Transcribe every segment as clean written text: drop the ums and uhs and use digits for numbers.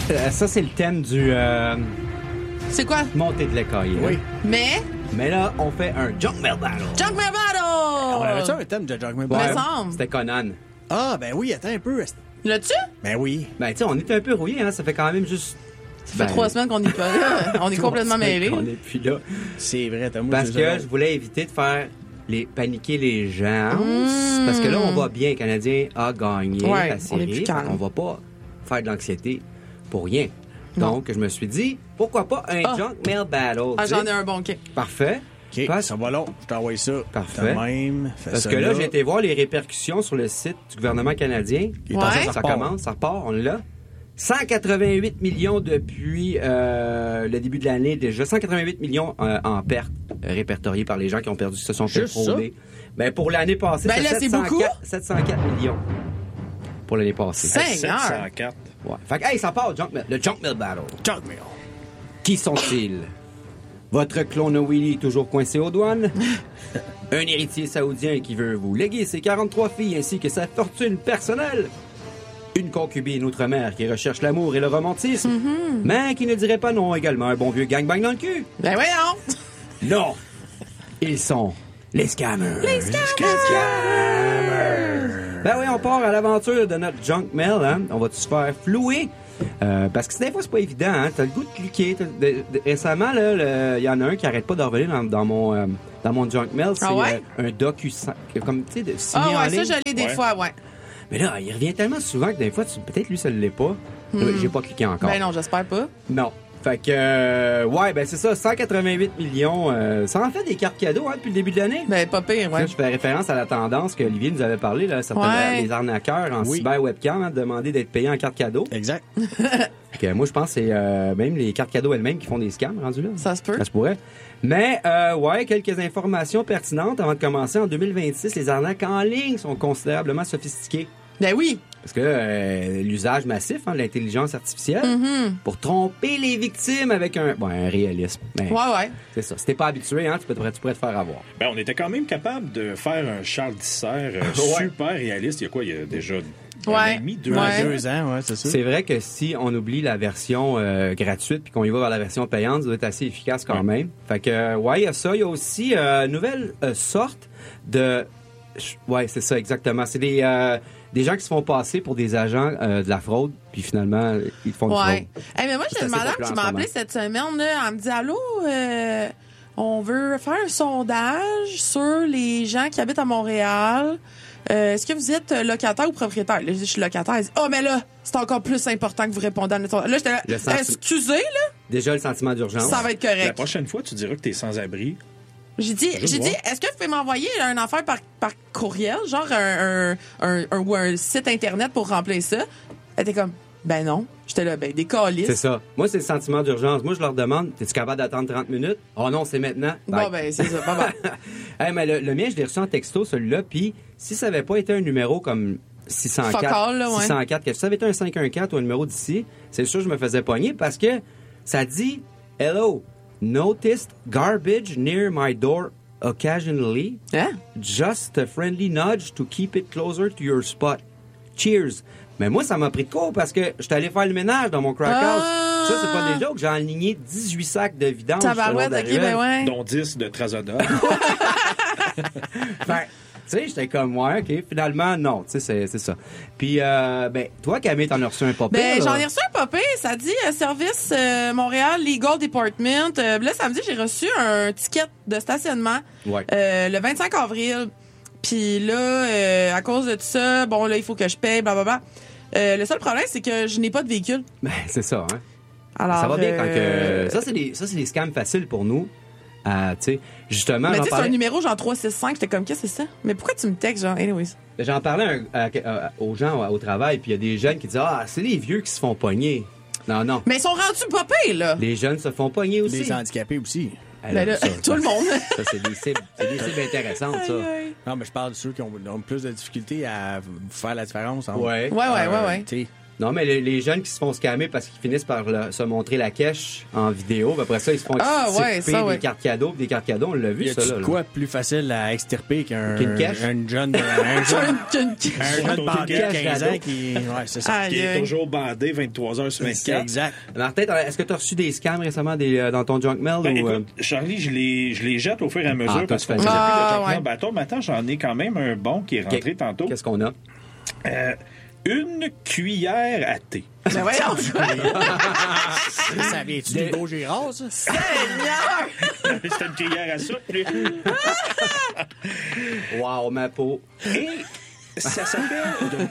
Ça, c'est le thème du C'est quoi? montée de l'écaille. Oui. Mais là, on fait un junk mail battle. Junkmail On Battle! avait-tu un thème de Junkmail Ouais. Battle? Me semble. C'était Conan. Ah, ben oui, attends un peu. L'as-tu? Ben oui. Ben, tu sais, on est un peu rouillé, hein. Ça fait quand même juste... Ça fait 3 semaines qu'on est pas là. On est complètement mêlés. On est plus là. C'est vrai, t'as moi. Parce que je voulais éviter de faire paniquer les gens. Parce que là, on va bien. Le Canadien a gagné Ouais, la on est série. plus calme. On va pas faire de l'anxiété pour rien. Donc, je me suis dit, pourquoi pas un junk mail battle? Ah, tu sais? j'en ai un bon, OK. Parfait. OK, Parce- ça va long. Je t'envoie ça. Parfait. De même. Fais Parce ça que là, j'ai été voir les répercussions sur le site du gouvernement canadien. Il est Ouais. en train de Ça repart. commence, ça repart, on est là. 188 millions depuis le début de l'année déjà. 188 millions en pertes répertoriées par les gens qui ont perdu, se sont fait Juste frauder. Ben, pour l'année passée, Ben là, c'est beaucoup. 704 millions pour l'année passée. Seigneur! 704. Ouais. Fait que, hey, ça part, le Junk Mail Battle. Junkmail. Qui sont-ils? Votre clone Willy toujours coincé aux douanes? Un héritier saoudien qui veut vous léguer ses 43 filles ainsi que sa fortune personnelle? Une concubine outre-mer qui recherche l'amour et le romantisme, mais qui ne dirait pas non également un bon vieux gangbang dans le cul? Ben voyons! Non! Ils sont les scammers. Les scammers! Ben oui, on part à l'aventure de notre junk mail, hein? On va-tu se faire flouer? Parce que des fois, c'est pas évident, hein? T'as le goût de cliquer. Récemment, là, il y en a un qui arrête pas de revenir dans mon junk mail. C'est Ah ouais? un docu comme, tu sais, de signé Ah en ouais, ligne. ça, je l'ai des Ouais. fois, ouais. Mais là, il revient tellement souvent que des fois, peut-être lui, ça ne l'est pas. J'ai pas cliqué encore. Ben non, j'espère pas. Non. Fait que, ouais, ben c'est ça, 188 millions. Ça en fait des cartes cadeaux, hein, depuis le début de l'année. Ben pas pire, ouais. Là, je fais référence à la tendance que Olivier nous avait parlé, là, Ouais. les arnaqueurs en Oui. cyber webcam, hein, demander d'être payés en carte cadeau. Exact. Fait que moi, je pense que c'est même les cartes cadeaux elles-mêmes qui font des scams rendus là. Ça se peut. Ça se pourrait. Mais, ouais, quelques informations pertinentes avant de commencer. En 2026, les arnaques en ligne sont considérablement sophistiquées. Ben oui. Parce que l'usage massif de l'intelligence artificielle pour tromper les victimes avec un réalisme. Ben, Ouais. c'est ça. Si t'es pas habitué, hein, tu pourrais te faire avoir. Ben, on était quand même capable de faire un Charles Dissert Ouais. super réaliste. Il y a quoi? Il y a déjà un Ouais. an et demi, 2 ans. Ouais. 2 ans, ouais, c'est ça. C'est vrai que si on oublie la version gratuite puis qu'on y va vers la version payante, ça doit être assez efficace quand même. Fait que, ouais, il y a ça. Il y a aussi une nouvelle sorte de... Ouais, c'est ça, exactement. C'est des gens qui se font passer pour des agents de la fraude, puis finalement, ils font du fraude. Ouais. Hey, mais moi, j'ai C'est une assez madame populaire qui en m'a ce appelé moment. cette semaine, là. Elle me dit, allô, on veut faire un sondage sur les gens qui habitent à Montréal. Est-ce que vous êtes locataire ou propriétaire? Là, je dis, je suis locataire. Elle dit, oh, mais là, c'est encore plus important que vous répondez à notre sondage. Là, j'étais là, Le sentiment- excusez, là, Déjà, le sentiment d'urgence. ça va être La correct. prochaine fois, tu diras que t'es sans-abri. J'ai dit, est-ce que vous pouvez m'envoyer un affaire par courriel, genre ou un site internet pour remplir ça? Elle était comme, ben non. J'étais là, ben des calices. C'est ça. Moi, c'est le sentiment d'urgence. Moi, je leur demande, es-tu capable d'attendre 30 minutes? Oh non, c'est maintenant. Bye. Bon, ben c'est ça. Bye. Hey, mais le mien, je l'ai reçu en texto, celui-là, puis si ça avait pas été un numéro comme 604, Fuck all, là, ouais. 604, que si ça avait été un 514 ou un numéro d'ici, c'est sûr que je me faisais pogner parce que ça dit « Hello, noticed garbage near my door occasionally. Hein? Just a friendly nudge to keep it closer to your spot. Cheers. » Mais moi, ça m'a pris de court parce que j'étais allé faire le ménage dans mon crack house. Ah! Ça, c'est pas des jokes. J'ai aligné 18 sacs de vidange. Tabarouette, selon la ok, ben ruelle. ouais. Dont 10 de Trazodone. Fait, tu sais, j'étais comme, ouais, OK, finalement, non, tu sais, c'est ça. Puis, ben, toi, Camille, t'en as reçu un papier. Ben, j'en ai reçu un papier. Ça dit service Montréal Legal Department. Là, samedi, j'ai reçu un ticket de stationnement Ouais. le 25 avril. Puis là, à cause de tout ça, bon, là, il faut que je paye, blablabla. Le seul problème, c'est que je n'ai pas de véhicule. Ben, c'est ça, hein. Alors, Ça va bien quand que... Ça, c'est des scams faciles pour nous. Tu sais, justement, Mais j'en tu sais, c'est un parlais, numéro genre 365. J'étais comme, qu'est-ce que c'est ça? Mais pourquoi tu me textes, genre, anyways? j'en parlais aux gens au travail, puis il y a des jeunes qui disent « Ah, c'est les vieux qui se font pogner. » Non, non. Mais ils sont rendus pas pires, là. Les jeunes se font pogner aussi. Les handicapés aussi. Alors, Ben là, ça, tout le monde. Ça, c'est des cibles intéressantes, ça. Aïe, aïe. Non, mais je parle de ceux qui ont plus de difficultés à faire la différence entre Ouais. Ouais. tu sais, Non, mais les jeunes qui se font scammer parce qu'ils finissent par se montrer la cache en vidéo, puis après ça, ils se font extirper des cartes cadeaux. Des cartes cadeaux, on l'a vu, Y a-tu ça, de là. quoi plus facile à extirper Qu'une cache? un jeune bandé de 15 ans qui... Ouais, c'est ça. Aïe, Qui est aïe. toujours bandé 23 heures sur C'est 24. exact. Martin, est-ce que tu as reçu des scams récemment dans ton junk mail? Ben, ou, écoute, Charlie, je les jette au fur et à mesure Ah, parce toi, qu'on tu ne fais faisait plus ça. de junk Ah, mail. Ben, attends, maintenant, j'en ai quand même un bon qui est rentré tantôt. Qu'est-ce qu'on a? Une cuillère à thé. Mais voyons, Ça vient-tu du beau Gérard, ça? Seigneur! C'est une cuillère à soupe. lui. Wow, ma peau. Et ça s'appelle...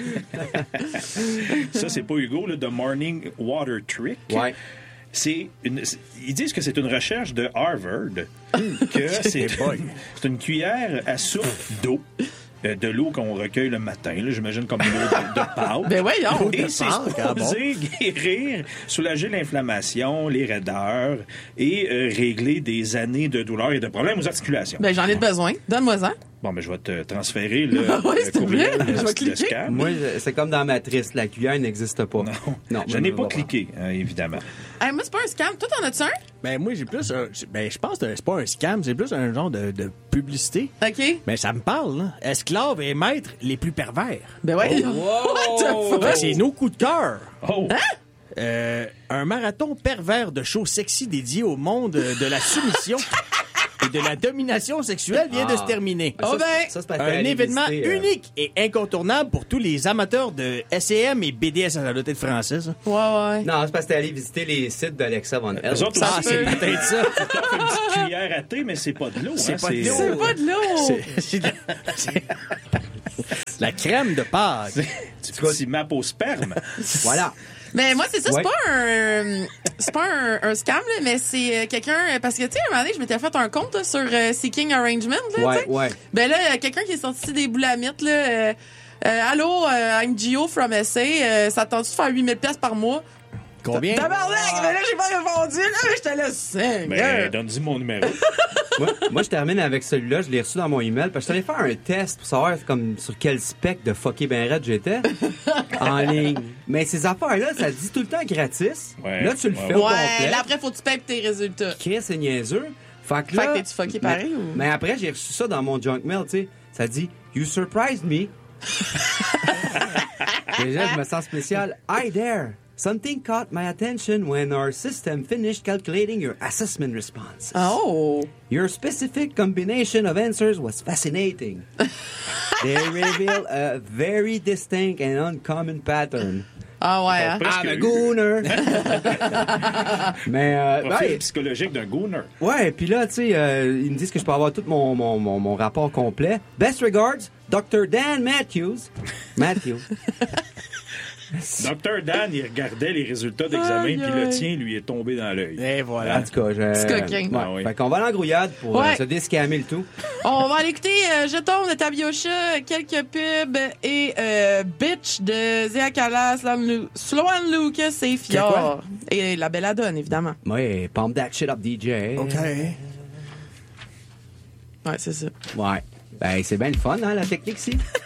Ça, c'est pas Hugo, là, The Morning Water Trick. Ouais. Ils disent que c'est une recherche de Harvard, que c'est une cuillère à soupe d'eau. De l'eau qu'on recueille le matin, là, j'imagine comme de l'eau de Pâques. Ben voyons! Et c'est supposé guérir, soulager l'inflammation, les raideurs et régler des années de douleurs et de problèmes aux articulations. Ben j'en ai besoin. Donne-moi-en. Bon, ben je vais te transférer le, Ah ouais, le s'il te courriel plaît, je vais de cliquer. scam. Moi, c'est comme dans Matrice, la cuillère n'existe pas. Non, je n'ai pas cliqué, évidemment. Hey, moi, c'est pas un scam. Toi, t'en as-tu un? Ben, moi, j'ai plus je pense que c'est pas un scam, c'est plus un genre de publicité. OK. Mais ça me parle, là. Esclaves et maîtres les plus pervers. Ben voyons. What the fuck? Fait que c'est nos coups de cœur. Oh! Un marathon pervers de shows sexy dédié au monde de la soumission et de la domination sexuelle vient de se terminer. Oh ben! Ça, c'est parce que Un t'es allé événement visiter, unique et incontournable pour tous les amateurs de SEM et BDS à la loterie française. Ouais, ouais. Non, c'est parce que t'es allé visiter les sites d'Alexa Von Hell. Eux autres Ça aussi, peut. C'est peut-être ça. t'offres une petite cuillère à thé, mais c'est pas de l'eau. C'est hein, pas de l'eau. C'est pas de l'eau! C'est la crème de Pâques. Du petit map au sperme. Voilà. Mais moi, c'est ça, Ouais. c'est pas un scam, là, mais c'est quelqu'un, parce que, tu sais, un moment donné, je m'étais fait un compte là, sur Seeking Arrangement, là, Ouais, tu sais. ouais. Ben là, il y a quelqu'un qui est sorti des boulamites, là, allô, I'm Gio from SA, ça te tente de faire 8000$ par mois? Combien? Tabarnak! Mais là, j'ai pas répondu, là, j'étais là, Ben, Seigneur. donne-y mon numéro. Moi, je termine avec celui-là. Je l'ai reçu dans mon email. Parce que je suis allé faire un test pour savoir comme sur quel spec de fucké ben raide j'étais en ligne. Mais ces affaires-là, ça dit tout le temps gratis. Ouais. Là, tu le Ouais, fais au Ouais, complet. là, après, faut que tu payes pour tes résultats. Chris, c'est niaiseux. Fait que Fait là... que t'es-tu fucké pareil, ou? Mais après, j'ai reçu ça dans mon junk mail, tu sais. Ça dit « You surprised me ». Déjà, je me sens spécial. « Hi there. Something caught my attention when our system finished calculating your assessment responses. Oh! Your specific combination of answers was fascinating. They reveal a very distinct and uncommon pattern. Ah ouais, hein? Presque I'm a eu. gooner. Mais, Profil ouais, psychologique d'un gooner. ouais, puis là, tu sais, ils me disent que je peux avoir tout mon rapport complet. Best regards, Dr. Dan Matthews. Dr. Dan, il regardait les résultats d'examen, Aïe, puis le aïe. tien lui est tombé dans l'œil. Et En voilà. tout cas, Petit coquin. Ouais. Ah oui. Fait qu'on va à l'engrouillade pour Ouais. se déscammer le tout. On va aller écouter Jetons de Tabiocha, quelques pubs et Bitch de Zéa Callas, Sloan Lucas et Fior. quoi? Et la Belladone, évidemment. Ouais, pump that shit up, DJ. OK. Ouais, c'est ça. Ouais. Ben, c'est bien le fun, hein, la technique, ici.